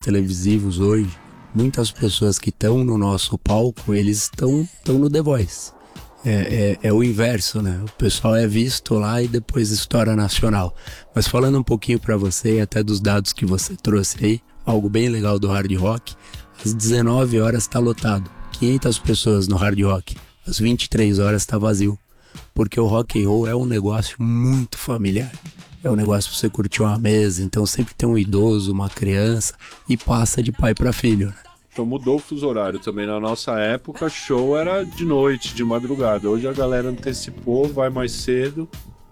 televisivos hoje, muitas pessoas que estão no nosso palco, eles estão no The Voice. É o inverso, né? O pessoal é visto lá e depois estoura nacional. Mas falando um pouquinho para você e até dos dados que você trouxe aí, algo bem legal do Hard Rock, às 19 horas está lotado, 500 pessoas no Hard Rock, às 23 horas está vazio, porque o rock and roll é um negócio muito familiar. É um negócio pra você curtir uma mesa, então sempre tem um idoso, uma criança e passa de pai para filho, né? Então mudou o fuso horário também. Na nossa época, show era de noite, de madrugada. Hoje a galera antecipou, vai mais cedo.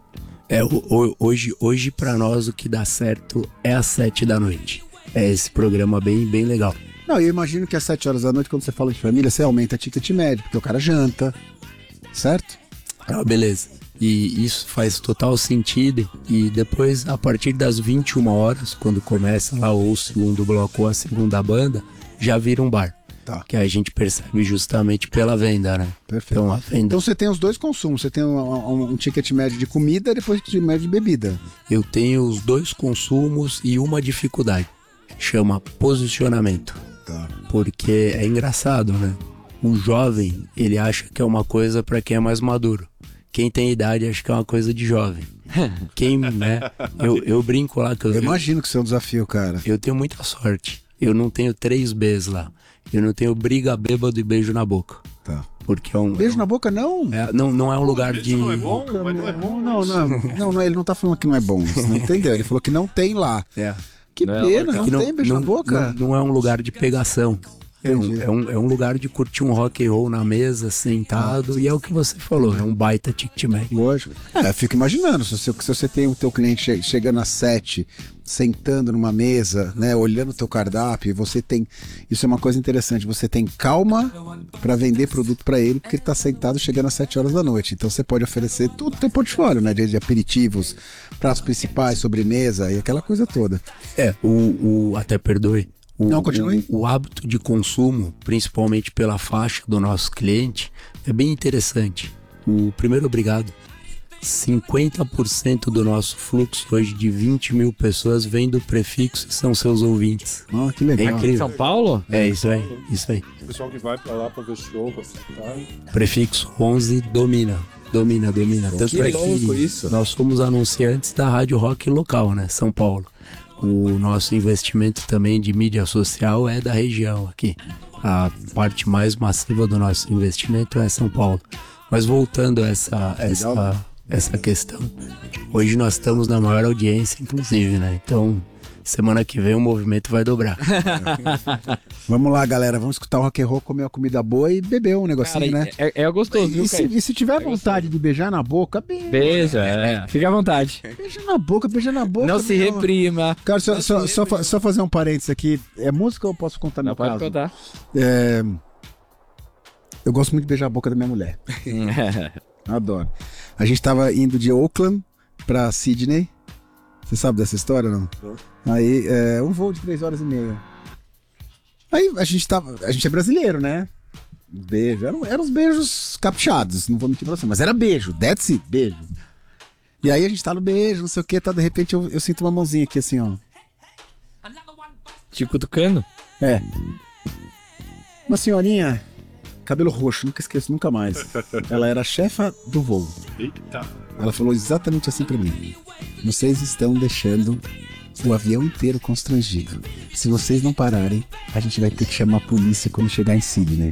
Hoje para nós o que dá certo é às 7 da noite. É esse programa bem legal. Não, eu imagino que às 7 horas da noite, quando você fala de família, você aumenta a ticket médio, porque o cara janta, certo? Beleza. E isso faz total sentido. E depois, a partir das 21 horas, quando começa lá ou o segundo bloco ou a segunda banda, já vira um bar. Tá. Que a gente percebe justamente pela venda, né? Perfeito. Então, a venda... Então você tem os dois consumos. Você tem um ticket médio de comida e depois um ticket médio de bebida. Eu tenho os dois consumos e uma dificuldade. Chama posicionamento. Tá. Porque é engraçado, né? O jovem, ele acha que é uma coisa para quem é mais maduro. Quem tem idade acha que é uma coisa de jovem. Quem, né? Eu brinco lá que eu imagino que isso é um desafio, cara. Eu tenho muita sorte. Eu não tenho 3 Bs lá. Eu não tenho briga, bêbado e beijo na boca. Tá. Porque é um... Beijo na boca, não? Não é um lugar de... Não é bom, mas não é bom. Não, ele não tá falando que não é bom. Você não entendeu? Ele falou que não tem lá. Que pena, não tem beijo na boca. Não é um lugar de pegação. É um lugar de curtir um rock and roll na mesa, sentado, e é o que você falou, é um baita ticket médio. Lógico. Eu fico imaginando, se você tem o teu cliente chegando às 7, sentando numa mesa, né, olhando o teu cardápio, você tem, isso é uma coisa interessante, você tem calma para vender produto para ele, porque ele tá sentado chegando às 7 horas da noite, então você pode oferecer todo o teu portfólio, né, de aperitivos, pratos principais, sobremesa e aquela coisa toda. Até perdoe. Não, continue. O hábito de consumo, principalmente pela faixa do nosso cliente, é bem interessante. Primeiro, obrigado. 50% do nosso fluxo hoje de 20 mil pessoas vem do prefixo e são seus ouvintes. Que legal. É incrível. São Paulo? É isso aí. O pessoal que vai pra lá pra ver show, pra visitar. Prefixo 11 domina. Tanto é que isso. Nós somos anunciantes da Rádio Rock local, né? São Paulo. O nosso investimento também de mídia social é da região aqui. A parte mais massiva do nosso investimento é São Paulo. Mas voltando a essa questão, hoje nós estamos na maior audiência, inclusive, né? Então, semana que vem o movimento vai dobrar. Vamos lá, galera, vamos escutar o rock and roll, comer uma comida boa e beber um negocinho, cara, né? É gostoso, viu, cara? E se tiver vontade de beijar na boca, beija, fica à vontade. Beija na boca. Não se reprima. Cara, só fazer um parênteses aqui. É música ou eu posso contar meu caso? Pode contar. Eu gosto muito de beijar a boca da minha mulher. Adoro. A gente tava indo de Oakland pra Sydney. Você sabe dessa história, não? Aí, um voo de 3 horas e meia. Aí a gente é brasileiro, né? Beijo. Eram uns beijos caprichados, não vou mentir pra você, mas era beijo, that's it, beijo. E aí a gente tá no beijo, não sei o que, tá, de repente eu sinto uma mãozinha aqui assim, ó. Te cutucando? Uma senhorinha, cabelo roxo, nunca esqueço, nunca mais. Ela era a chefa do voo. Eita. Ela falou exatamente assim pra mim: vocês estão deixando o avião inteiro constrangido. Se vocês não pararem, a gente vai ter que chamar a polícia quando chegar em Sydney.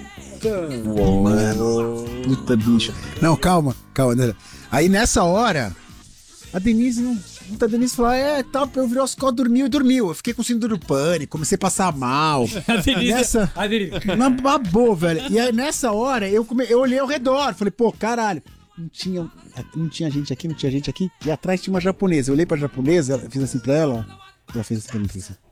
Mano, puta bicho. Não, calma. Aí nessa hora, a Denise falou, tal, eu virei as costas, dormiu. Eu fiquei com síndrome do pânico, comecei a passar mal. A Denise. Uma boa, velho. E aí nessa hora, eu olhei ao redor, falei, pô, caralho. Não tinha gente aqui. E atrás tinha uma japonesa. Eu olhei pra japonesa, fiz assim pra ela, ó. Ela fez assim pra mim, fez assim.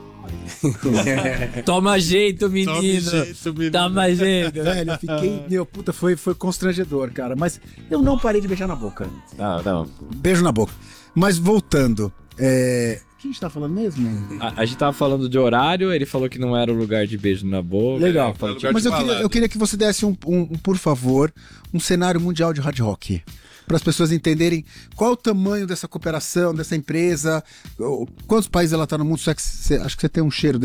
Toma jeito, menino. Toma jeito. Velho, eu fiquei... foi constrangedor, cara. Mas eu não parei de beijar na boca. Não. Beijo na boca. Mas voltando... O que a gente tá falando mesmo? A gente tava falando de horário, ele falou que não era o lugar de beijo na boca. Legal. Mas de eu queria que você desse por favor, um cenário mundial de hard rock. Para as pessoas entenderem qual o tamanho dessa cooperação, dessa empresa, quantos países ela tá no mundo. Acho que você tem um cheiro